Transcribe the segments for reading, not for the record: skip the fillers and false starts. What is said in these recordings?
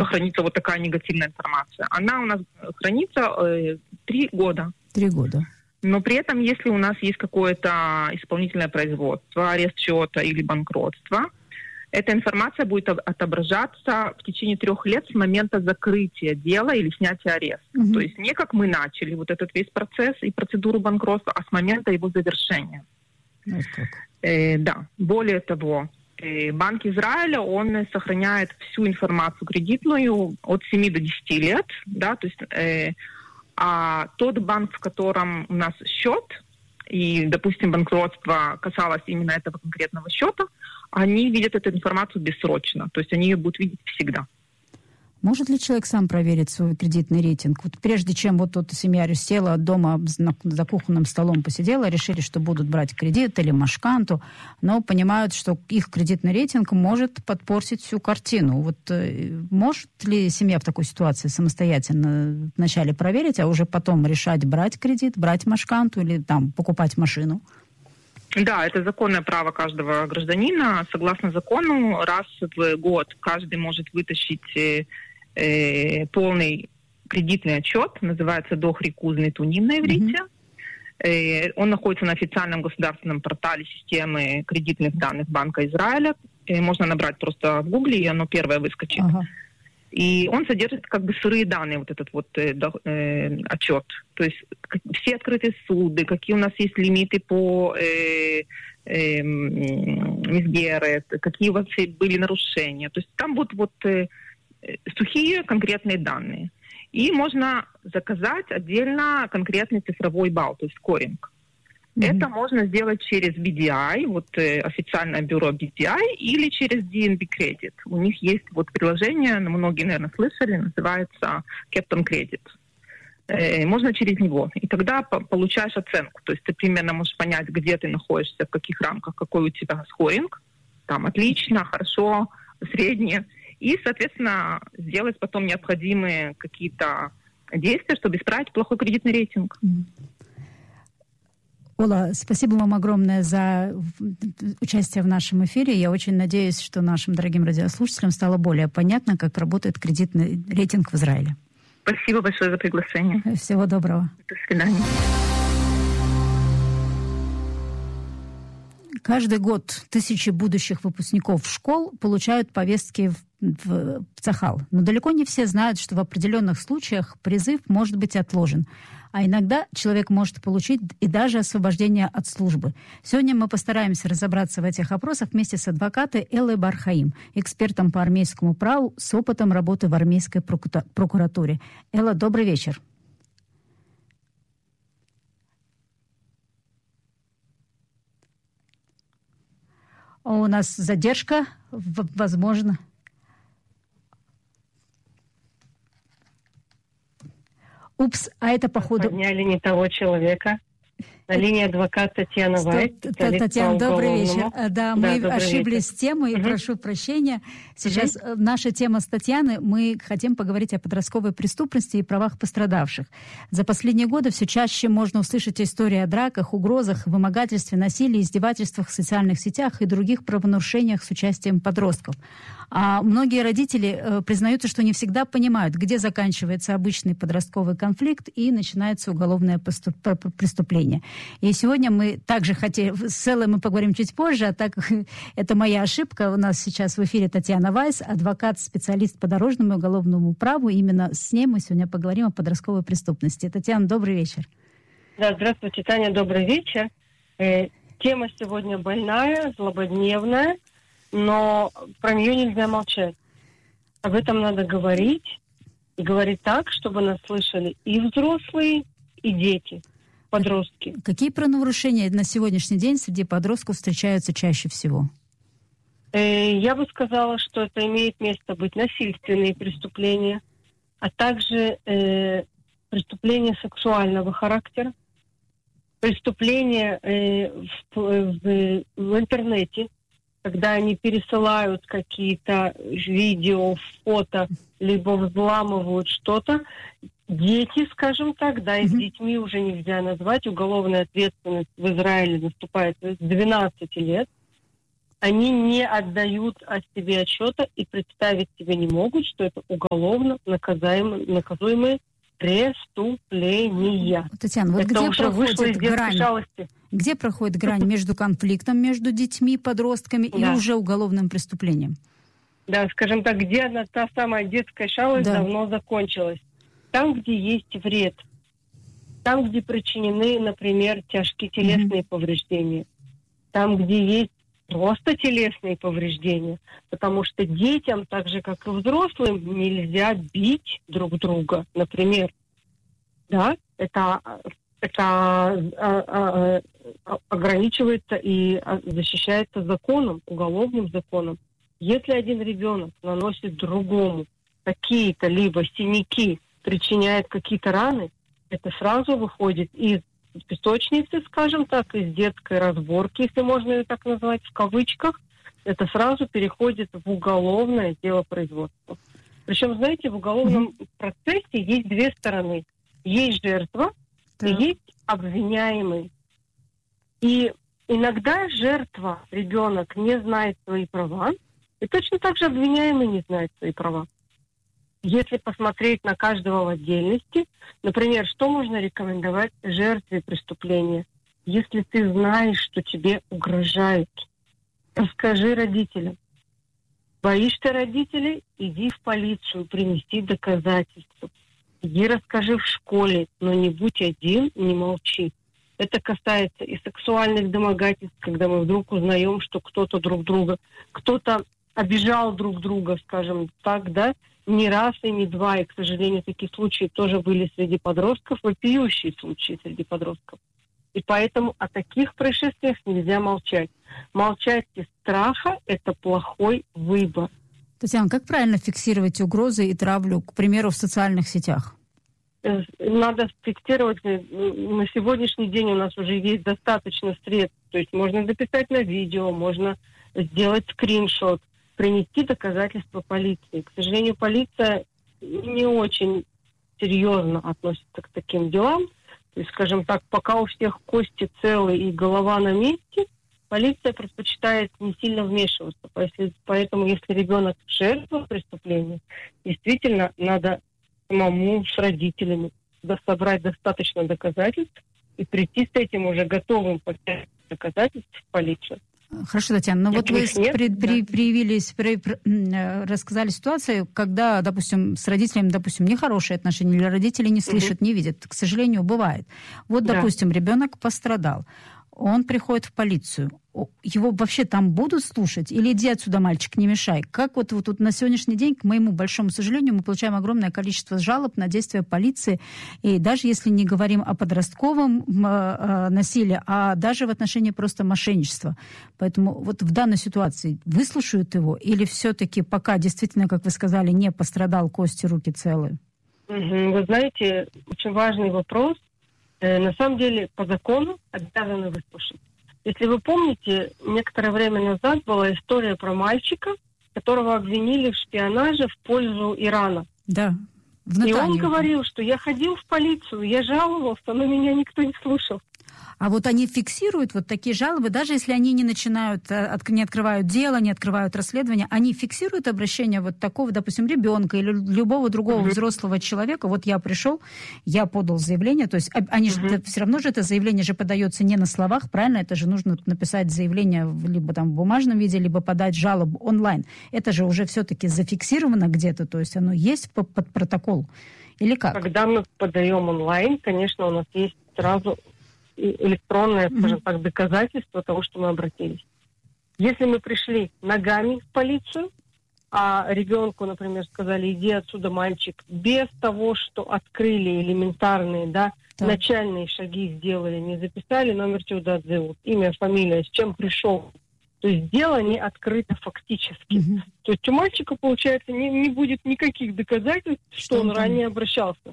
хранится вот такая негативная информация. Она у нас хранится 3 года. 3 года. Но при этом, если у нас есть какое-то исполнительное производство, арест счета или банкротство, эта информация будет отображаться в течение 3 лет с момента закрытия дела или снятия ареста. То есть не как мы начали вот этот весь процесс и процедуру банкротства, а с момента его завершения. Да. Более того, Банк Израиля, он сохраняет всю информацию кредитную от 7 до 10 лет, да, то есть, а тот банк, в котором у нас счет, и, допустим, банкротство касалось именно этого конкретного счета, они видят эту информацию бессрочно, то есть они ее будут видеть всегда. Может ли человек сам проверить свой кредитный рейтинг? Вот прежде чем вот эта семья села дома за кухонным столом посидела, решили, что будут брать кредит или машканту, но понимают, что их кредитный рейтинг может подпортить всю картину. Вот может ли семья в такой ситуации самостоятельно вначале проверить, а уже потом решать, брать кредит, брать машканту или там покупать машину? Да, это законное право каждого гражданина. Согласно закону, раз в год каждый может вытащить полный кредитный отчет, называется «Дох рикузный туним» на иврите. Он находится на официальном государственном портале системы кредитных данных Банка Израиля. Можно набрать просто в Гугле, и оно первое выскочит. И он содержит как бы сырые данные, вот этот вот отчет. То есть все открытые суды, какие у нас есть лимиты по мизгеры, какие у вас были нарушения. То есть там будут вот сухие конкретные данные. И можно заказать отдельно конкретный цифровой балл, то есть скоринг. Это можно сделать через BDI, вот официальное бюро BDI, или через DNB Credit. У них есть вот приложение, многие, наверное, слышали, называется Captain Credit. Можно через него. И тогда получаешь оценку. То есть ты примерно можешь понять, где ты находишься, в каких рамках, какой у тебя скоринг. Там отлично, хорошо, среднее. И, соответственно, сделать потом необходимые какие-то действия, чтобы исправить плохой кредитный рейтинг. Ола, спасибо вам огромное за участие в нашем эфире. Я очень надеюсь, что нашим дорогим радиослушателям стало более понятно, как работает кредитный рейтинг в Израиле. Спасибо большое за приглашение. Всего доброго. До свидания. Каждый год тысячи будущих выпускников школ получают повестки в Цахал. Но далеко не все знают, что в определенных случаях призыв может быть отложен. А иногда человек может получить и даже освобождение от службы. Сегодня мы постараемся разобраться в этих вопросах вместе с адвокатом Эллой Бар-Хаим, экспертом по армейскому праву с опытом работы в армейской прокуратуре. Элла, добрый вечер. У нас задержка, возможно. Упс, а это походу... Подняли не того человека. На линии адвокат Татьяна Вайс. Татьяна, добрый вечер. Да, мы ошиблись с темой, прошу прощения. Сейчас наша тема с Татьяной. Мы хотим поговорить о подростковой преступности и правах пострадавших. За последние годы все чаще можно услышать истории о драках, угрозах, вымогательстве, насилии, издевательствах в социальных сетях и других правонарушениях с участием подростков. А многие родители признаются, что не всегда понимают, где заканчивается обычный подростковый конфликт и начинается уголовное преступление. И сегодня мы также хотели... С Эллой мы поговорим чуть позже, а так это моя ошибка. У нас сейчас в эфире Татьяна Вайс, адвокат, специалист по дорожному и уголовному праву. Именно с ней мы сегодня поговорим о подростковой преступности. Татьяна, добрый вечер. Да, здравствуйте, Таня, добрый вечер. Тема сегодня больная, злободневная, но про нее нельзя молчать. Об этом надо говорить, и говорить так, чтобы нас слышали и взрослые, и дети, подростки. Какие правонарушения на сегодняшний день среди подростков встречаются чаще всего? Я бы сказала, что это имеет место быть насильственные преступления, а также преступления сексуального характера, преступления в интернете, когда они пересылают какие-то видео, фото, либо взламывают что-то. Дети, скажем так, да, и с детьми уже нельзя назвать. Уголовная ответственность в Израиле наступает с 12 лет. они не отдают о себе отчета и представить себе не могут, что это уголовно наказуемые преступления. Татьяна, вот это где уже вышло из детской шалости. Где проходит грань между конфликтом между детьми, подростками и уже уголовным преступлением? Да, скажем так, где та самая детская шалость давно закончилась. Там, где есть вред. Там, где причинены, например, тяжкие телесные повреждения. Там, где есть просто телесные повреждения. Потому что детям, так же, как и взрослым, нельзя бить друг друга. Например, да, это ограничивается и защищается законом, уголовным законом. Если один ребенок наносит другому какие-то либо синяки, причиняет какие-то раны, это сразу выходит из песочницы, скажем так, из детской разборки, если можно ее так назвать, в кавычках, это сразу переходит в уголовное дело производства. Причем, знаете, в уголовном процессе есть две стороны. Есть жертва и есть обвиняемый. И иногда жертва, ребенок, не знает свои права, и точно так же обвиняемый не знает свои права. Если посмотреть на каждого в отдельности, например, что можно рекомендовать жертве преступления? Если ты знаешь, что тебе угрожают, расскажи родителям. Боишься родителей? Иди в полицию, принеси доказательства. Иди расскажи в школе, но не будь один, не молчи. Это касается и сексуальных домогательств, когда мы вдруг узнаем, что кто-то обижал друг друга, скажем так, да, не раз и не два, и, к сожалению, такие случаи тоже были среди подростков, вопиющие случаи среди подростков. И поэтому о таких происшествиях нельзя молчать. Молчать из страха – это плохой выбор. Татьяна, как правильно фиксировать угрозы и травлю, к примеру, в социальных сетях? Надо фиксировать. На сегодняшний день у нас уже есть достаточно средств. То есть можно записать на видео, можно сделать скриншот, принести доказательства полиции. К сожалению, полиция не очень серьезно относится к таким делам. То есть, скажем так, пока у всех кости целы и голова на месте, полиция предпочитает не сильно вмешиваться. Поэтому, если ребенок жертва преступления, действительно надо самому с родителями собрать достаточно доказательств и прийти с этим уже готовым пакетом доказательств в полицию. Хорошо, Татьяна, вот вы рассказали ситуацию, когда, допустим, с родителями, нехорошие отношения, или родители не слышат, не видят. К сожалению, бывает. Вот, допустим, ребенок пострадал. Он приходит в полицию. Его вообще там будут слушать? Или иди отсюда, мальчик, не мешай? Как вот на сегодняшний день, к моему большому сожалению, мы получаем огромное количество жалоб на действия полиции. И даже если не говорим о подростковом насилии, а даже в отношении просто мошенничества. Поэтому вот в данной ситуации выслушают его? Или все-таки пока действительно, как вы сказали, не пострадал, кости, руки целы? Вы знаете, очень важный вопрос. На самом деле, по закону обязаны выслушать. Если вы помните, некоторое время назад была история про мальчика, которого обвинили в шпионаже в пользу Ирана. Да, в Натанию. И он говорил, что я ходил в полицию, я жаловался, но меня никто не слушал. А вот они фиксируют вот такие жалобы, даже если они не начинают, не открывают дело, не открывают расследование, они фиксируют обращение вот такого, допустим, ребенка или любого другого взрослого человека. Вот я пришел, я подал заявление, то есть они же все равно же это заявление же подается не на словах, правильно? Это же нужно написать заявление либо там в бумажном виде, либо подать жалобу онлайн. Это же уже все-таки зафиксировано где-то, то есть оно есть под протокол или как? Когда мы подаем онлайн, конечно, у нас есть сразу электронное, скажем так, доказательство того, что мы обратились. Если мы пришли ногами в полицию, а ребенку, например, сказали, иди отсюда, мальчик, без того, что открыли элементарные, начальные шаги сделали, не записали номер ТУ-ДАТ-ЗУ, имя, фамилия, с чем пришел. То есть дело не открыто фактически. То есть у мальчика, получается, не будет никаких доказательств, что он ранее обращался.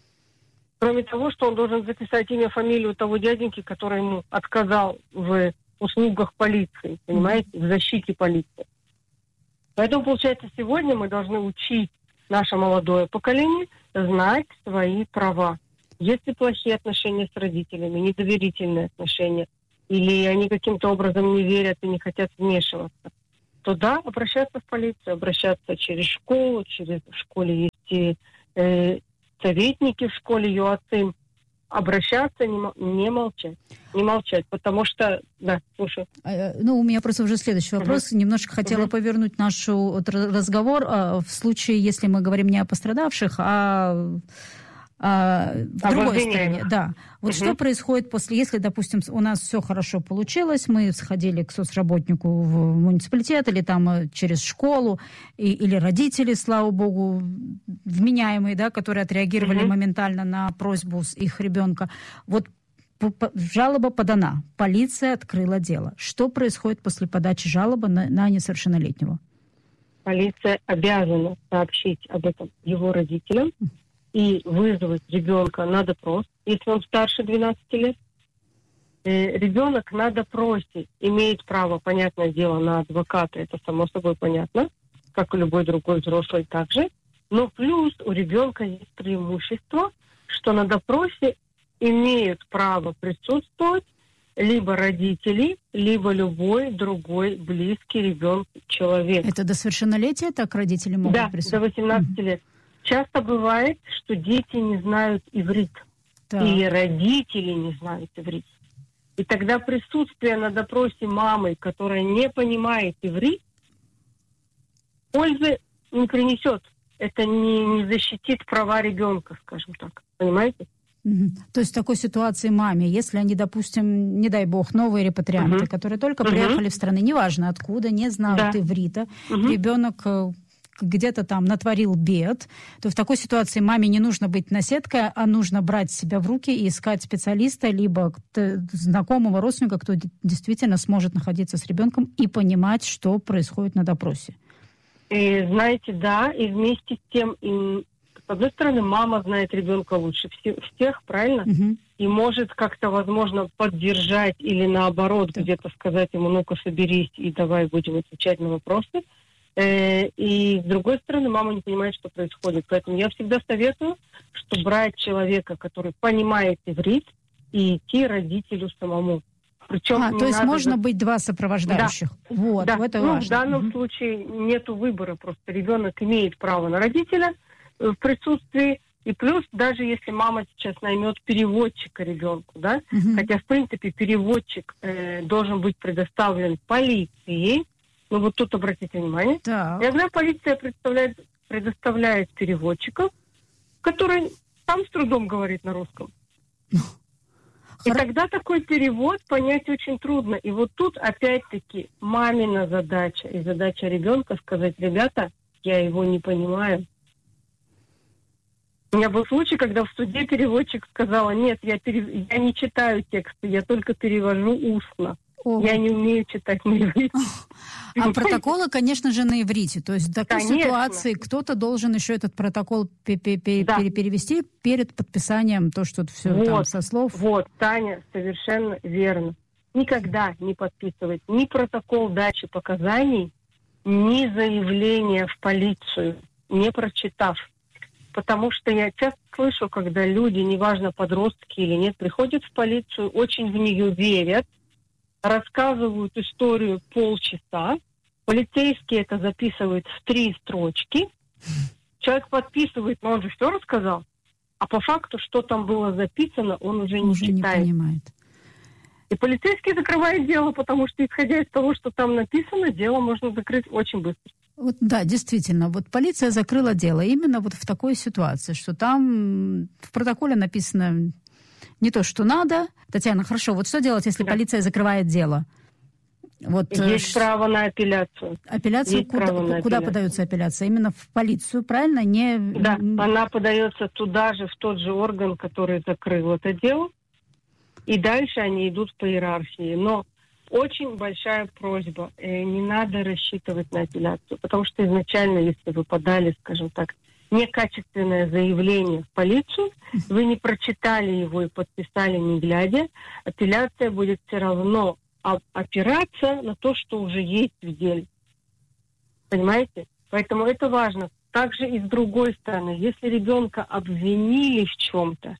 Кроме того, что он должен записать имя, фамилию того дяденьки, который ему отказал в услугах полиции, понимаете, в защите полиции. Поэтому, получается, сегодня мы должны учить наше молодое поколение знать свои права. Если плохие отношения с родителями, недоверительные отношения, или они каким-то образом не верят и не хотят вмешиваться, то да, обращаться в полицию, обращаться через школу, в школе есть и советники в школе ЮАЦИМ, обращаться, не молчать, потому что, да, слушай. У меня просто уже следующий вопрос. Немножко хотела повернуть наш разговор в случае, если мы говорим не о пострадавших, а в другой стороне. Да. Вот что происходит если, допустим, у нас все хорошо получилось, мы сходили к соцработнику в муниципалитет или там через школу, или родители, слава богу, вменяемые, да, которые отреагировали моментально на просьбу их ребенка. Вот жалоба подана, полиция открыла дело. Что происходит после подачи жалобы на несовершеннолетнего? Полиция обязана сообщить об этом его родителям и вызвать ребенка на допрос, если он старше 12 лет. Ребенок на допросе имеет право, понятное дело, на адвоката, это само собой понятно, как и любой другой взрослый также. Но плюс у ребенка есть преимущество, что на допросе имеют право присутствовать либо родители, либо любой другой близкий ребенку человек. Это до совершеннолетия так родители могут присутствовать? Да, до 18 лет. Часто бывает, что дети не знают иврит. Так. Или родители не знают иврит. И тогда присутствие на допросе мамы, которая не понимает иврит, пользы не принесет. Это не защитит права ребенка, скажем так. Понимаете? То есть в такой ситуации маме, если они, допустим, не дай бог, новые репатрианты, которые только приехали в страну, неважно откуда, не знают иврита, ребенок где-то там натворил бед, то в такой ситуации маме не нужно быть наседкой, а нужно брать себя в руки и искать специалиста, либо знакомого родственника, кто действительно сможет находиться с ребенком и понимать, что происходит на допросе. И знаете, да, и вместе с тем, с одной стороны, мама знает ребенка лучше всех, правильно? И может как-то, возможно, поддержать или наоборот где-то сказать ему: ну-ка соберись и давай будем отвечать на вопросы. И с другой стороны, мама не понимает, что происходит. Поэтому я всегда советую, что брать человека, который понимает иврит, и идти родителю самому. Причем то есть можно быть два сопровождающих. Да. Вот, да. это важно. В данном случае нету выбора, просто ребенок имеет право на родителя в присутствии. И плюс, даже если мама сейчас наймет переводчика ребенку, да, хотя, в принципе, переводчик должен быть предоставлен полиции. Ну вот тут обратите внимание. Так. Иногда полиция предоставляет переводчиков, который сам с трудом говорит на русском. И тогда такой перевод понять очень трудно. И вот тут опять-таки мамина задача и задача ребенка сказать: ребята, я его не понимаю. У меня был случай, когда в суде переводчик сказала: нет, я не читаю тексты, я только перевожу устно. Я не умею читать на иврите. А протоколы, конечно же, на иврите. То есть в такой ситуации кто-то должен еще этот протокол перевести перед подписанием, то, что все там со слов. Вот, Таня, совершенно верно. Никогда не подписывать ни протокол дачи показаний, ни заявление в полицию, не прочитав. Потому что я часто слышу, когда люди, неважно, подростки или нет, приходят в полицию, очень в нее верят, рассказывают историю полчаса, полицейский это записывает в 3 строчки, человек подписывает, но он же все рассказал, а по факту, что там было записано, он уже не читает. Не понимает. И полицейский закрывает дело, потому что, исходя из того, что там написано, дело можно закрыть очень быстро. Вот, да, действительно, вот полиция закрыла дело именно вот в такой ситуации, что там в протоколе написано не то, что надо. Татьяна, хорошо, вот что делать, если полиция закрывает дело? Вот, есть право на апелляцию. Апелляцию? Куда подается апелляция? Именно в полицию, правильно? Да, она подается туда же, в тот же орган, который закрыл это дело. И дальше они идут по иерархии. Но очень большая просьба, не надо рассчитывать на апелляцию, потому что изначально, если вы подали, скажем так, некачественное заявление в полицию, вы не прочитали его и подписали не глядя, апелляция будет все равно опираться на то, что уже есть в деле. Понимаете? Поэтому это важно. Также и с другой стороны, если ребенка обвинили в чем-то,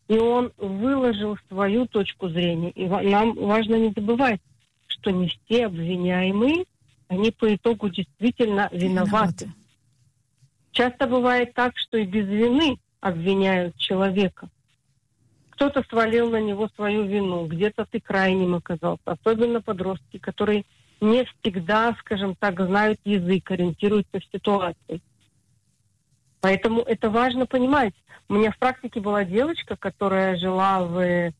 И он выложил свою точку зрения. И нам важно не забывать, что не все обвиняемые, они по итогу действительно виноваты. Часто бывает так, что и без вины обвиняют человека. Кто-то свалил на него свою вину, где-то ты крайним оказался. Особенно подростки, которые не всегда, скажем так, знают язык, ориентируются в ситуации. Поэтому это важно понимать. У меня в практике была девочка, которая жила в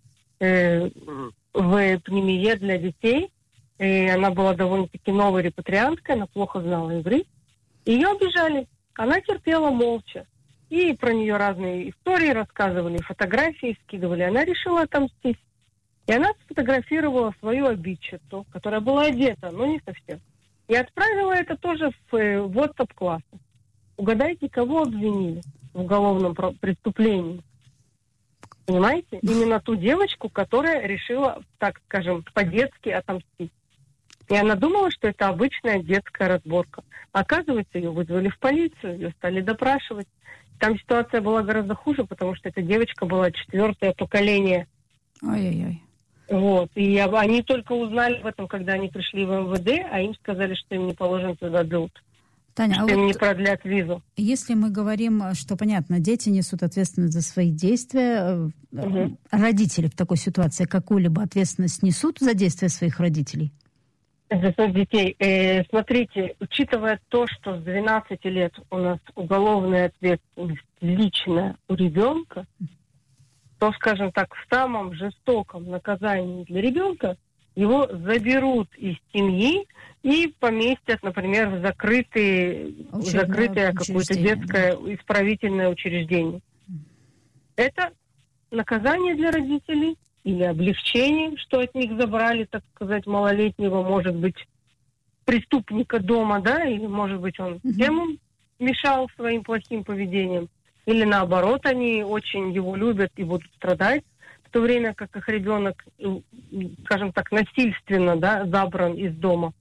Пнемие для детей. И она была довольно-таки новой репатрианткой, она плохо знала иврит. Ее обижали. Она терпела молча. И про нее разные истории рассказывали, фотографии скидывали. Она решила отомстить. И она сфотографировала свою обидчицу, которая была одета, но не совсем. И отправила это тоже в WhatsApp-класс. Угадайте, кого обвинили в уголовном преступлении? Понимаете? Именно ту девочку, которая решила, так скажем, по-детски отомстить. И она думала, что это обычная детская разборка. Оказывается, ее вызвали в полицию, ее стали допрашивать. Там ситуация была гораздо хуже, потому что эта девочка была 4-е поколение. Ой-ой-ой. Вот. И они только узнали об этом, когда они пришли в МВД, а им сказали, что им не положен туда дадут. Таня, что им не продлят визу. Если мы говорим, что, понятно, дети несут ответственность за свои действия, родители в такой ситуации какую-либо ответственность несут за действия своих родителей? За своих детей. Смотрите, учитывая то, что с 12 лет у нас уголовная ответственность личная у ребенка, то, скажем так, в самом жестоком наказании для ребенка его заберут из семьи и поместят, например, в закрытое какое-то детское исправительное учреждение. Это наказание для родителей или облегчение, что от них забрали, так сказать, малолетнего, может быть, преступника дома, да, или, может быть, он всем мешал своим плохим поведением, или, наоборот, они очень его любят и будут страдать, в то время как их ребенок, скажем так, насильственно, да, забран из дома.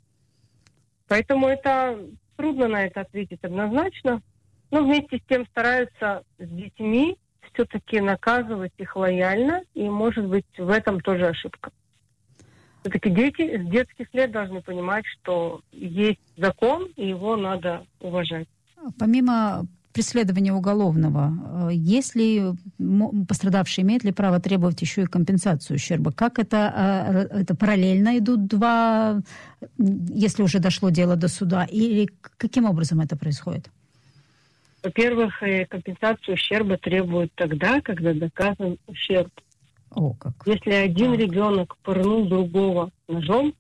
Поэтому это трудно на это ответить однозначно, но вместе с тем стараются с детьми все-таки наказывать их лояльно, и, может быть, в этом тоже ошибка. Все-таки дети с детских лет должны понимать, что есть закон, и его надо уважать. Помимо преследования уголовного, если пострадавший имеет ли право требовать еще и компенсацию ущерба? Как это параллельно идут два, если уже дошло дело до суда, или каким образом это происходит? Во-первых, компенсацию ущерба требуют тогда, когда доказан ущерб. О, как. Если один ребенок пырнул другого ножом,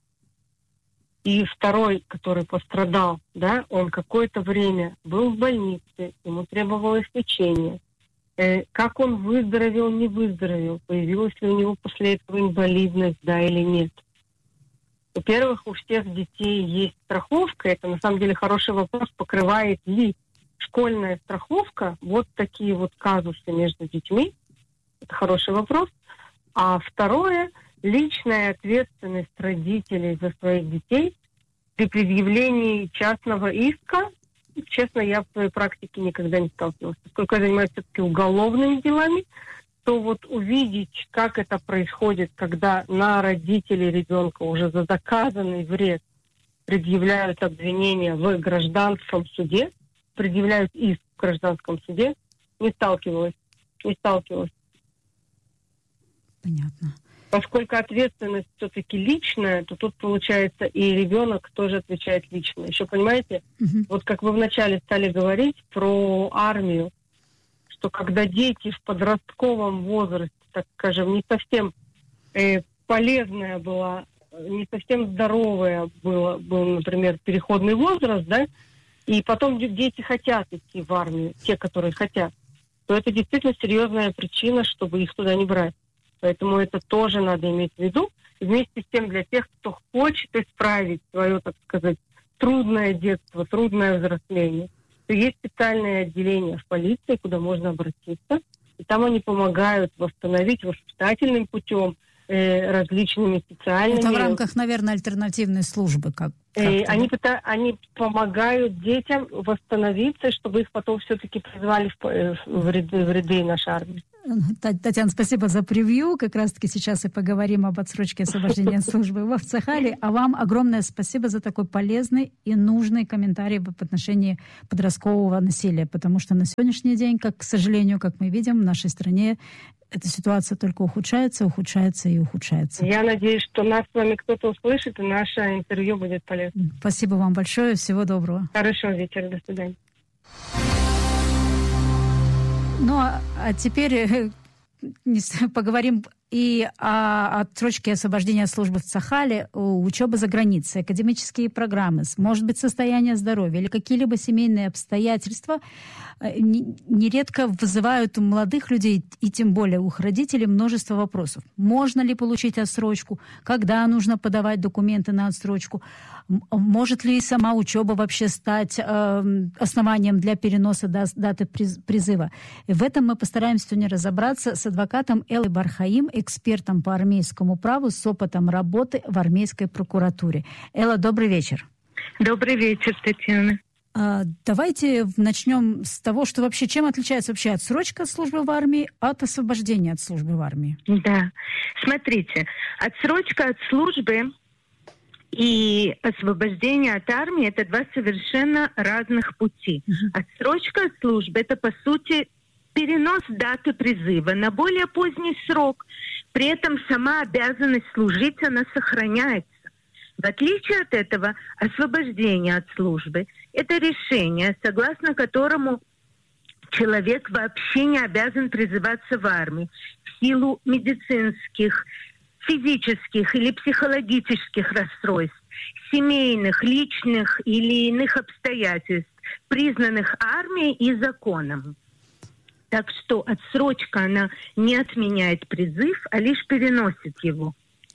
и второй, который пострадал, да, он какое-то время был в больнице, ему требовалось лечение. Как он выздоровел, не выздоровел, появилась ли у него после этого инвалидность, да или нет. Во-первых, у всех детей есть страховка. Это на самом деле хороший вопрос, покрывает ли школьная страховка вот такие вот казусы между детьми. Это хороший вопрос. А второе, личная ответственность родителей за своих детей при предъявлении частного иска. Честно, я в своей практике никогда не сталкивалась. Поскольку я занимаюсь все-таки уголовными делами, то вот увидеть, как это происходит, когда на родителей ребенка уже за доказанный вред предъявляют обвинения в гражданском суде, предъявляют иск в гражданском суде, не сталкивалась. Понятно. Поскольку ответственность все-таки личная, то тут, получается, и ребенок тоже отвечает лично. Еще, понимаете, вот как вы вначале стали говорить про армию, что когда дети в подростковом возрасте, так скажем, не совсем полезная была, не совсем здоровая был, например, переходный возраст, да, и потом дети хотят идти в армию, те, которые хотят, то это действительно серьезная причина, чтобы их туда не брать. Поэтому это тоже надо иметь в виду. И вместе с тем для тех, кто хочет исправить свое, так сказать, трудное детство, трудное взросление, то есть специальные отделения в полиции, куда можно обратиться. И там они помогают восстановить воспитательным путем, различными специальными... Это в рамках, наверное, альтернативной службы. Они помогают детям восстановиться, чтобы их потом все-таки призвали в ряды нашей армии. Татьяна, спасибо за превью. Как раз-таки сейчас и поговорим об отсрочке освобождения службы в Авцахале. А вам огромное спасибо за такой полезный и нужный комментарий в отношении подросткового насилия. Потому что на сегодняшний день, к сожалению, как мы видим, в нашей стране эта ситуация только ухудшается и ухудшается. Я надеюсь, что нас с вами кто-то услышит, и наше интервью будет полезно. Спасибо вам большое. Всего доброго. Хорошего вечера. До свидания. Ну, а теперь поговорим и о отсрочке освобождения от службы в Авцахале, учеба за границей, академические программы, может быть, состояние здоровья или какие-либо семейные обстоятельства нередко вызывают у молодых людей, и тем более у их родителей, множество вопросов. Можно ли получить отсрочку? Когда нужно подавать документы на отсрочку? Может ли сама учеба вообще стать основанием для переноса даты призыва? И в этом мы постараемся сегодня разобраться с адвокатом Эллой Бар-Хаим, экспертом по армейскому праву с опытом работы в армейской прокуратуре. Элла, добрый вечер. Добрый вечер, Татьяна. Давайте начнем с того, что вообще чем отличается вообще отсрочка от службы в армии от освобождения от службы в армии? Да, смотрите, отсрочка от службы и освобождение от армии – это два совершенно разных пути. Отсрочка от службы – это, по сути, перенос даты призыва на более поздний срок. При этом сама обязанность служить, она сохраняется. В отличие от этого, освобождение от службы – это решение, согласно которому человек вообще не обязан призываться в армию в силу медицинских, физических или психологических расстройств, семейных, личных или иных обстоятельств, признанных армией и законом. Так что отсрочка, она не отменяет призыв, а лишь переносит его.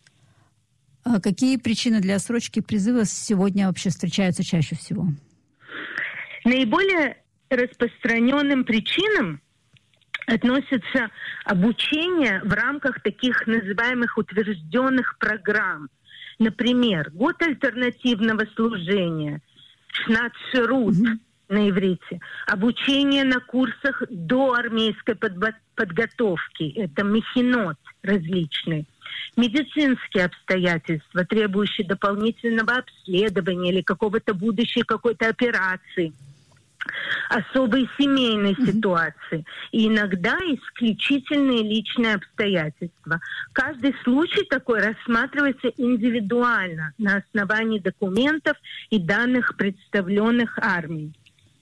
А какие причины для отсрочки призыва сегодня вообще встречаются чаще всего? Наиболее распространенным причинам относится обучение в рамках таких называемых утвержденных программ. Например, год альтернативного служения, шнат-ширут на иврите, обучение на курсах до армейской подготовки, это мехинот различные, медицинские обстоятельства, требующие дополнительного обследования или какого-то будущей какой-то операции, особые семейные ситуации и иногда исключительные личные обстоятельства. Каждый случай такой рассматривается индивидуально на основании документов и данных, представленных армией.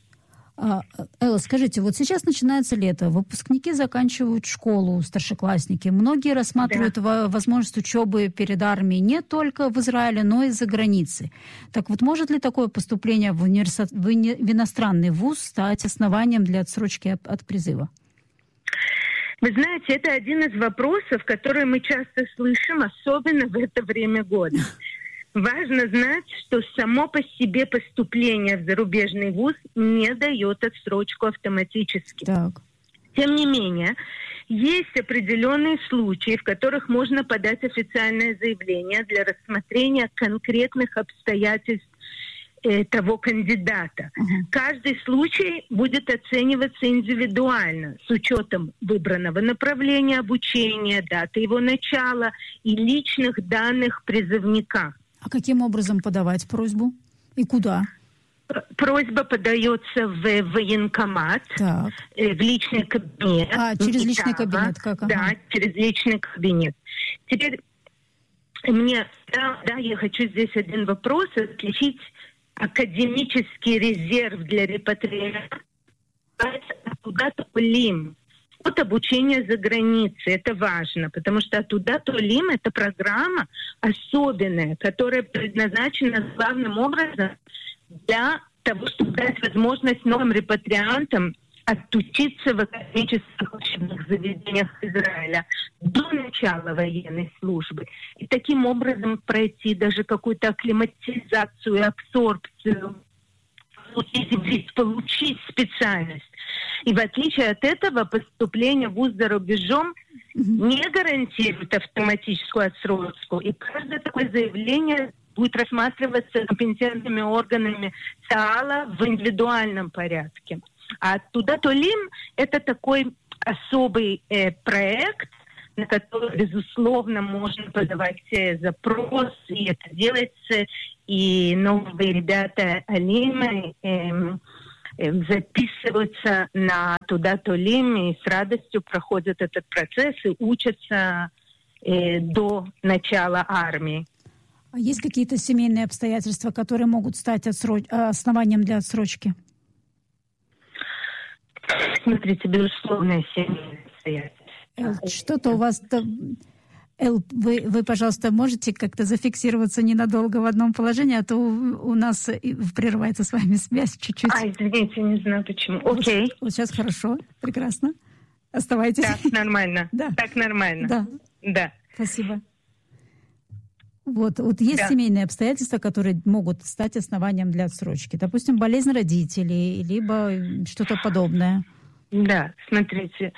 Элла, скажите, вот сейчас начинается лето, выпускники заканчивают школу, старшеклассники. Многие рассматривают возможность учебы перед армией не только в Израиле, но и за границей. Так вот, может ли такое поступление в иностранный вуз стать основанием для отсрочки от призыва? Вы знаете, это один из вопросов, которые мы часто слышим, особенно в это время года. Важно знать, что само по себе поступление в зарубежный вуз не дает отсрочку автоматически. Так. Тем не менее, есть определенные случаи, в которых можно подать официальное заявление для рассмотрения конкретных обстоятельств того кандидата. Каждый случай будет оцениваться индивидуально с учетом выбранного направления обучения, даты его начала и личных данных призывника. А каким образом подавать просьбу? И куда? Просьба подается в военкомат, в личный кабинет. Через личный кабинет? Как? Да, через личный кабинет. Теперь я хочу здесь один вопрос отличить. Академический резерв для репатриации куда-то Лим. От обучения за границей. Это важно, потому что оттуда-то Лим — это программа особенная, которая предназначена главным образом для того, чтобы дать возможность новым репатриантам отучиться в академических учебных заведениях Израиля до начала военной службы. И таким образом пройти даже какую-то акклиматизацию, абсорбцию, получить специальность. И в отличие от этого, поступление в вуз за рубежом не гарантирует автоматическую отсрочку. И каждое такое заявление будет рассматриваться компетентными органами ЦААЛа в индивидуальном порядке. А оттуда Толим — это такой особый проект, на который, безусловно, можно подавать запрос, и это делается, и новые ребята Алимы записываются на Тудат Олим и с радостью проходят этот процесс и учатся до начала армии. А есть какие-то семейные обстоятельства, которые могут стать основанием для отсрочки? Смотрите, безусловно, семейные обстоятельства. Что-то у вас... Эл, вы, пожалуйста, можете как-то зафиксироваться ненадолго в одном положении, а то у нас прерывается с вами связь чуть-чуть. Извините, не знаю почему. Окей. Вот сейчас хорошо, прекрасно. Оставайтесь. Так, нормально. Да. Так, нормально. Да. Да. Спасибо. Вот есть семейные обстоятельства, которые могут стать основанием для отсрочки. Допустим, болезнь родителей, либо что-то подобное. Да, смотрите,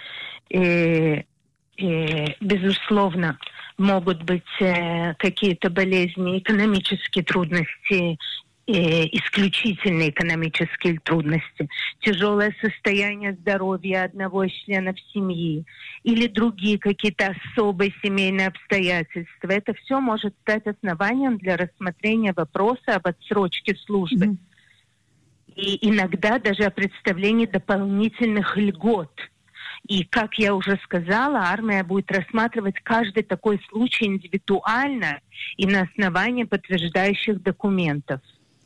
безусловно, могут быть какие-то болезни, экономические трудности, исключительные экономические трудности, тяжелое состояние здоровья одного из членов семьи или другие какие-то особые семейные обстоятельства. Это все может стать основанием для рассмотрения вопроса об отсрочке службы. Mm-hmm. И иногда даже о представлении дополнительных льгот. И, как я уже сказала, армия будет рассматривать каждый такой случай индивидуально и на основании подтверждающих документов.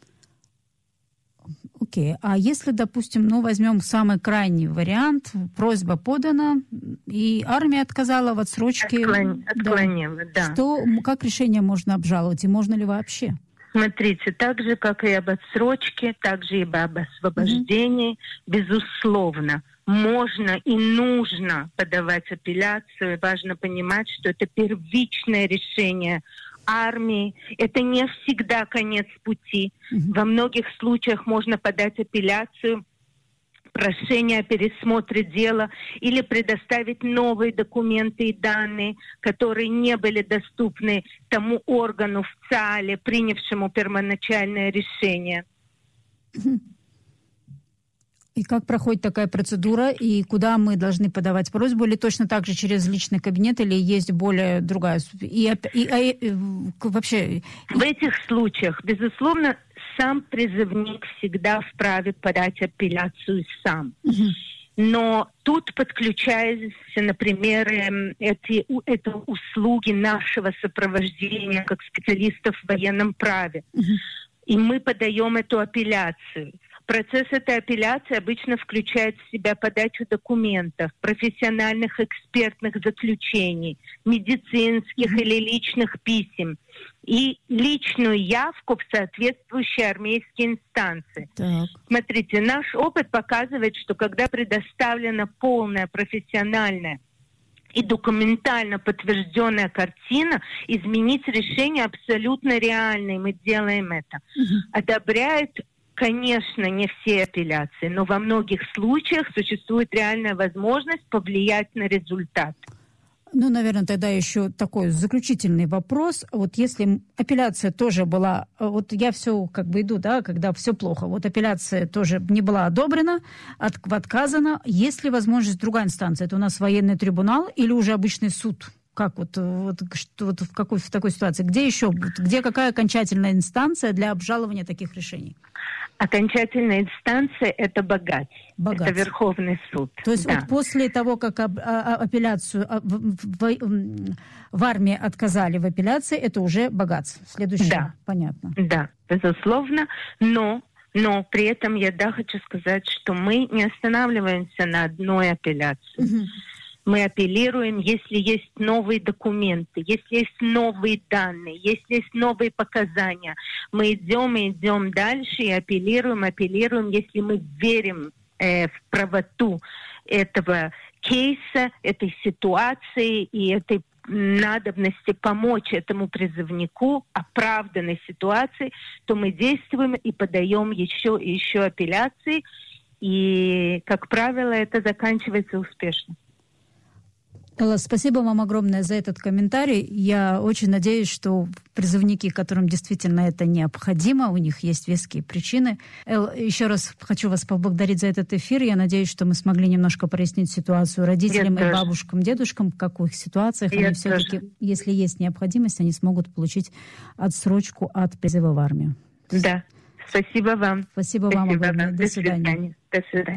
Окей. А если, допустим, возьмем самый крайний вариант, просьба подана, и армия отказала в отсрочке. Отклонила, да. Как решение можно обжаловать, и можно ли вообще? Смотрите, так же, как и об отсрочке, так же и об освобождении, безусловно, можно и нужно подавать апелляцию. Важно понимать, что это первичное решение армии. Это не всегда конец пути. Во многих случаях можно подать апелляцию, прошение о пересмотре дела или предоставить новые документы и данные, которые не были доступны тому органу в ЦАЛе, принявшему первоначальное решение. И как проходит такая процедура, и куда мы должны подавать просьбу, или точно так же через личный кабинет, или есть более другая... вообще... В этих случаях, безусловно, сам призывник всегда вправе подать апелляцию сам. Но тут подключаются, например, это услуги нашего сопровождения как специалистов в военном праве. И мы подаем эту апелляцию. Процесс этой апелляции обычно включает в себя подачу документов, профессиональных экспертных заключений, медицинских или личных писем и личную явку в соответствующие армейские инстанции. Так. Смотрите, наш опыт показывает, что когда предоставлена полная профессиональная и документально подтвержденная картина, изменить решение абсолютно реально, и мы делаем это. Одобряют, конечно, не все апелляции, но во многих случаях существует реальная возможность повлиять на результат. Наверное, тогда еще такой заключительный вопрос. Вот если апелляция тоже была... Вот я все иду, да, когда все плохо. Вот апелляция тоже не была одобрена, отказана. Есть ли возможность другая инстанция? Это у нас военный трибунал или уже обычный суд? Как в такой ситуации? Где какая окончательная инстанция для обжалования таких решений? Окончательная инстанция – это Багац. Это Верховный суд. То есть вот после того, как апелляцию в армии отказали в апелляции, это уже Багац. Следующее. Да. Понятно. Да, безусловно. Но при этом я хочу сказать, что мы не останавливаемся на одной апелляции. Мы апеллируем, если есть новые документы, если есть новые данные, если есть новые показания. Мы идем дальше и апеллируем, если мы верим в правоту этого кейса, этой ситуации и этой надобности помочь этому призывнику, оправданной ситуации, то мы действуем и подаем еще и еще апелляции. И, как правило, это заканчивается успешно. Элла, спасибо вам огромное за этот комментарий. Я очень надеюсь, что призывники, которым действительно это необходимо, у них есть веские причины. Элла, еще раз хочу вас поблагодарить за этот эфир. Я надеюсь, что мы смогли немножко прояснить ситуацию родителям и бабушкам, дедушкам, в каких ситуациях они все-таки, если есть необходимость, они смогут получить отсрочку от призыва в армию. Да. Спасибо вам. Спасибо вам огромное. До свидания. До свидания.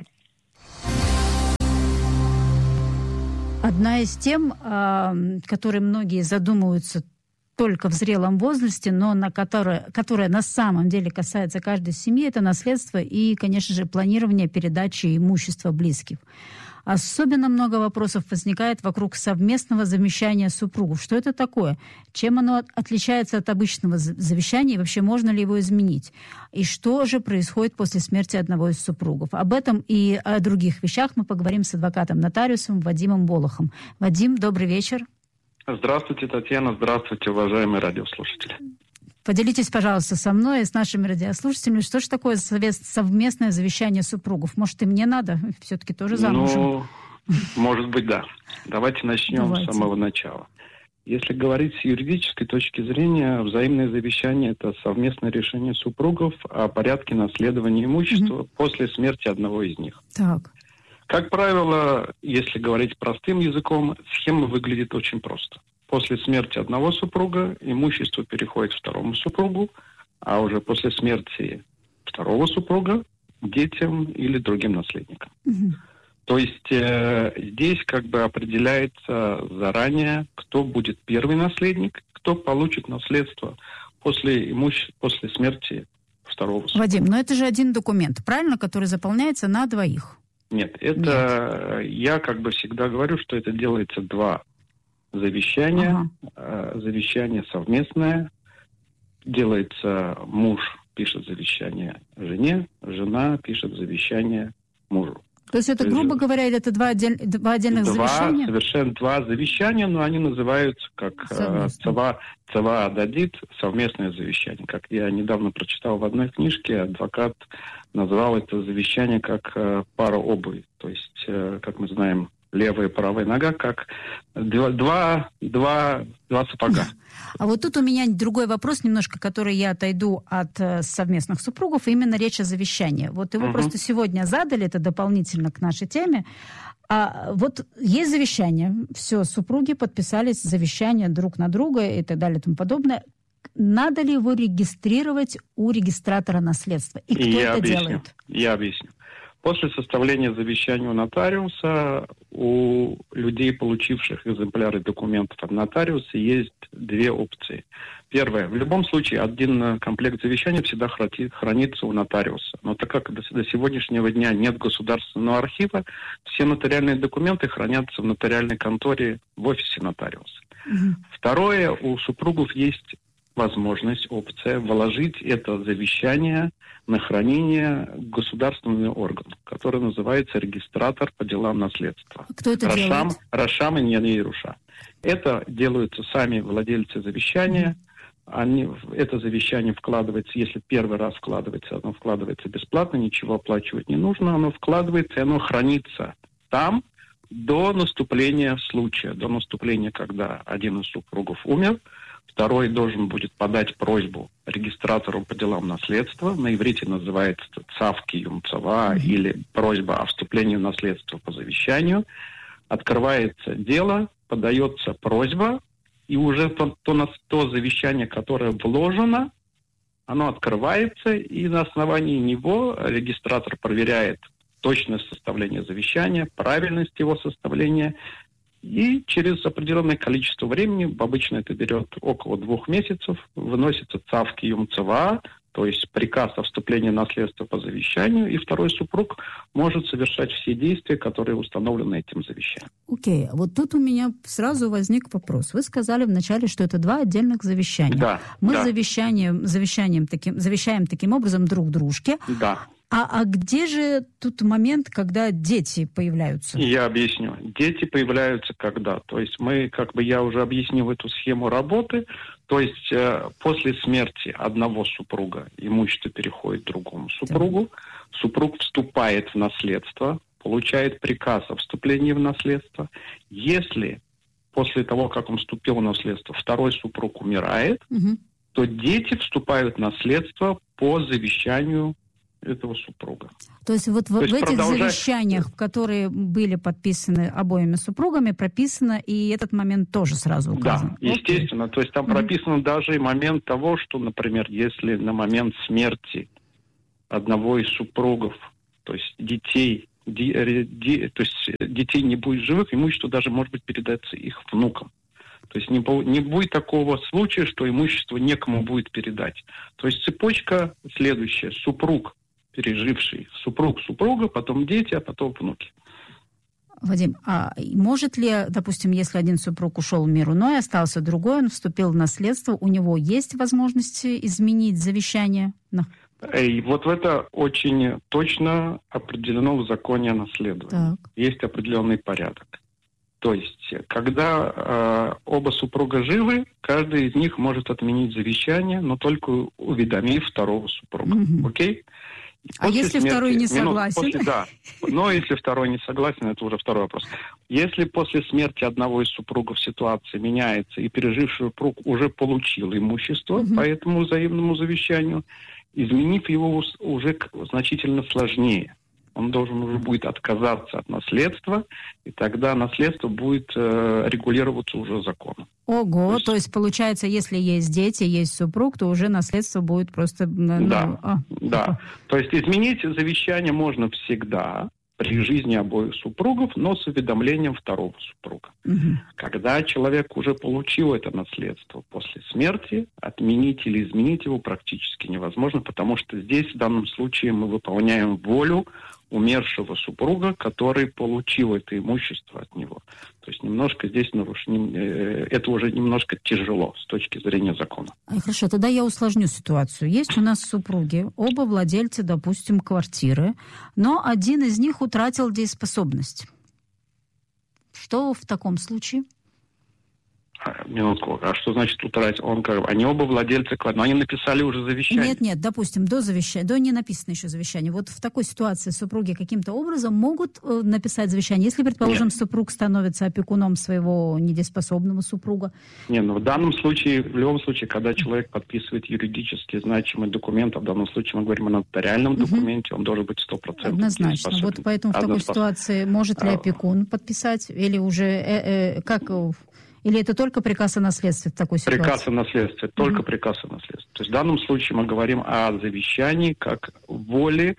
Одна из тем, которые многие задумываются только в зрелом возрасте, но которая на самом деле касается каждой семьи, это наследство и, конечно же, планирование передачи имущества близких. Особенно много вопросов возникает вокруг совместного завещания супругов. Что это такое? Чем оно отличается от обычного завещания? И вообще, можно ли его изменить? И что же происходит после смерти одного из супругов? Об этом и о других вещах мы поговорим с адвокатом-нотариусом Вадимом Болохом. Вадим, добрый вечер. Здравствуйте, Татьяна. Здравствуйте, уважаемые радиослушатели. Поделитесь, пожалуйста, со мной и с нашими радиослушателями, что же такое совместное завещание супругов? Может, и мне надо? Все-таки тоже замужем. Может быть, да. Давайте начнем с самого начала. Если говорить с юридической точки зрения, взаимное завещание – это совместное решение супругов о порядке наследования имущества после смерти одного из них. Так. Как правило, если говорить простым языком, схема выглядит очень просто. После смерти одного супруга имущество переходит второму супругу, а уже после смерти второго супруга детям или другим наследникам. То есть здесь как бы определяется заранее, кто будет первый наследник, кто получит наследство после смерти второго супруга. Вадим, но это же один документ, правильно, который заполняется на двоих? Нет, это я как бы всегда говорю, что это делается два завещания. Завещание совместное. Делается, муж пишет завещание жене, жена пишет завещание мужу. То есть это, грубо говоря, это два отдельных завещания? Совершенно два завещания, но они называются как «Цава дадит» совместное завещание. Как я недавно прочитал в одной книжке, адвокат назвал это завещание как пара обуви. То есть, как мы знаем, левая и правая нога, как два сапога. А вот тут у меня другой вопрос немножко, который я отойду от совместных супругов, именно речь о завещании. Вот его просто сегодня задали, это дополнительно к нашей теме. Вот есть завещание, все, супруги подписались завещание друг на друга и так далее и тому подобное. Надо ли его регистрировать у регистратора наследства? И кто это делает? Я объясню. После составления завещания у нотариуса у людей, получивших экземпляры документов от нотариуса, есть две опции. Первое. В любом случае, один комплект завещания всегда хранится у нотариуса. Но так как до сегодняшнего дня нет государственного архива, все нотариальные документы хранятся в нотариальной конторе в офисе нотариуса. Второе. У супругов есть возможность, опция вложить это завещание на хранение государственный орган, который называется регистратор по делам наследства. Кто это делает? Рашам и Ньян-Еруша. Это делаются сами владельцы завещания. Это завещание вкладывается, если первый раз вкладывается, оно вкладывается бесплатно, ничего оплачивать не нужно, оно вкладывается, и оно хранится там до наступления случая, до наступления, когда один из супругов умер. Второй должен будет подать просьбу регистратору по делам наследства. На иврите называется цавки юмцава или просьба о вступлении в наследство по завещанию. Открывается дело, подается просьба, и уже то завещание, которое вложено, оно открывается, и на основании него регистратор проверяет точность составления завещания, правильность его составления. И через определенное количество времени, обычно это берет около 2 месяцев, выносятся цавки юмцава, то есть приказ о вступлении в наследство по завещанию, и второй супруг может совершать все действия, которые установлены этим завещанием. Окей, вот тут у меня сразу возник вопрос. Вы сказали вначале, что это 2 отдельных завещания. Да. Мы завещаем таким образом друг дружке. Да. А где же тут момент, когда дети появляются? Я объясню. Дети появляются когда? То есть я уже объяснил эту схему работы. То есть после смерти одного супруга имущество переходит другому супругу. Супруг вступает в наследство, получает приказ о вступлении в наследство. Если после того, как он вступил в наследство, второй супруг умирает, то дети вступают в наследство по завещанию этого супруга. То есть вот в этих завещаниях, которые были подписаны обоими супругами, прописано, и этот момент тоже сразу указан? Да, естественно. То есть там прописано даже и момент того, что, например, если на момент смерти одного из супругов, то есть детей не будет живых, имущество даже может быть передаться их внукам. То есть не будет такого случая, что имущество некому будет передать. То есть цепочка следующая. Супруг, переживший, супруг супруга, потом дети, а потом внуки. Вадим, а может ли, допустим, если один супруг ушел в мир иной, остался другой, он вступил в наследство, у него есть возможность изменить завещание? И вот это очень точно определено в законе о наследовании. Так. Есть определенный порядок. То есть, когда оба супруга живы, каждый из них может отменить завещание, но только уведомив второго супруга. Окей? А если второй не согласен? Да. Но если второй не согласен, это уже второй вопрос. Если после смерти одного из супругов ситуация меняется, и переживший супруг уже получил имущество по этому взаимному завещанию, изменив его уже значительно сложнее. Он должен уже будет отказаться от наследства, и тогда наследство будет регулироваться уже законом. Ого, то есть получается, если есть дети, есть супруг, то уже наследство будет просто... Да. То есть изменить завещание можно всегда при жизни обоих супругов, но с уведомлением второго супруга. Когда человек уже получил это наследство после смерти, отменить или изменить его практически невозможно, потому что здесь в данном случае мы выполняем волю умершего супруга, который получил это имущество от него. То есть немножко здесь это уже немножко тяжело с точки зрения закона. Хорошо, тогда я усложню ситуацию. Есть у нас супруги, оба владельцы, допустим, квартиры, но один из них утратил дееспособность. Что в таком случае? Минутку. А что значит утратить? Они оба владельцы квартиры. Но они написали уже завещание. Нет, допустим, до не написано еще завещание. Вот в такой ситуации супруги каким-то образом могут написать завещание, если, предположим, супруг становится опекуном своего недееспособного супруга? Нет, в данном случае, в любом случае, когда человек подписывает юридически значимый документ, а в данном случае мы говорим о нотариальном документе, он должен быть 100% Однозначно. Вот поэтому в такой ситуации может ли опекун подписать? Или уже Или это только приказ о наследстве в такой ситуации? Приказ о наследстве, только приказ о наследстве. То есть в данном случае мы говорим о завещании как воле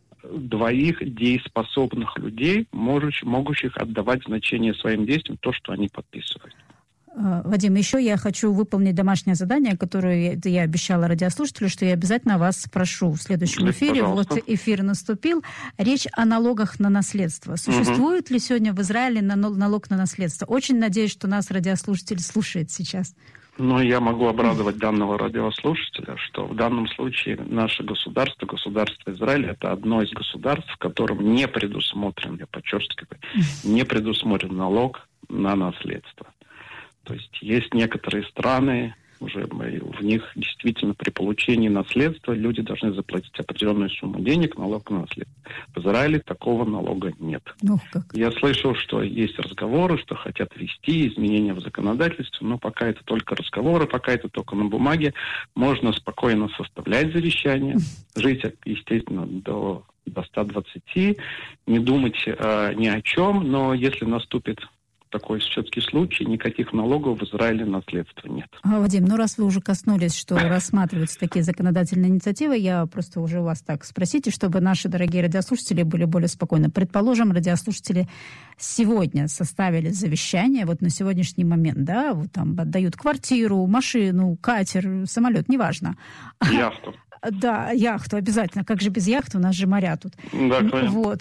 двоих дееспособных людей, могущих отдавать значение своим действиям то, что они подписывают. Вадим, еще я хочу выполнить домашнее задание, которое я обещала радиослушателю, что я обязательно вас спрошу в следующем эфире. Пожалуйста. Вот эфир наступил. Речь о налогах на наследство. Существует ли сегодня в Израиле налог на наследство? Очень надеюсь, что нас радиослушатель слушает сейчас. Я могу обрадовать данного радиослушателя, что в данном случае наше государство Израиля, это одно из государств, в котором не предусмотрен, я подчеркиваю, не предусмотрен налог на наследство. То есть некоторые страны, уже в них действительно при получении наследства люди должны заплатить определенную сумму денег, налог на наследство. В Израиле такого налога нет. Я слышал, что есть разговоры, что хотят ввести изменения в законодательстве, но пока это только разговоры, пока это только на бумаге. Можно спокойно составлять завещание, жить, естественно, до 120, не думать ни о чем, но если наступит такой все-таки случай, никаких налогов в Израиле наследства нет. Вадим, раз вы уже коснулись, что рассматриваются такие законодательные инициативы, я просто уже у вас так спросите, чтобы наши дорогие радиослушатели были более спокойны. Предположим, радиослушатели сегодня составили завещание, вот на сегодняшний момент, да, вот там отдают квартиру, машину, катер, самолет, неважно. Яхту. Да, яхту обязательно. Как же без яхты? У нас же моря тут. Да, конечно. Вот.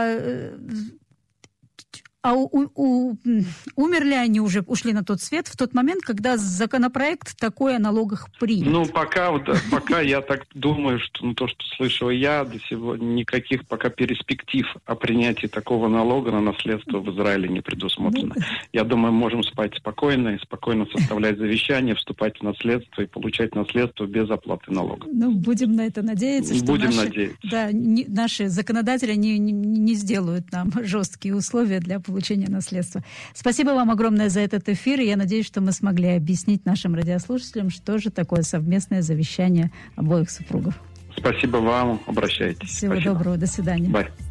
Умерли они уже, ушли на тот свет в тот момент, когда законопроект такой о налогах принят? Пока я так думаю, что то, что слышал я, до сегодня никаких пока перспектив о принятии такого налога на наследство в Израиле не предусмотрено. Я думаю, можем спать спокойно и спокойно составлять завещание, вступать в наследство и получать наследство без оплаты налога. Будем на это надеяться, что наши законодатели не сделают нам жесткие условия для получения получения наследства. Спасибо вам огромное за этот эфир, и я надеюсь, что мы смогли объяснить нашим радиослушателям, что же такое совместное завещание обоих супругов. Спасибо вам, обращайтесь. Всего Спасибо. доброго, до свидания. Bye.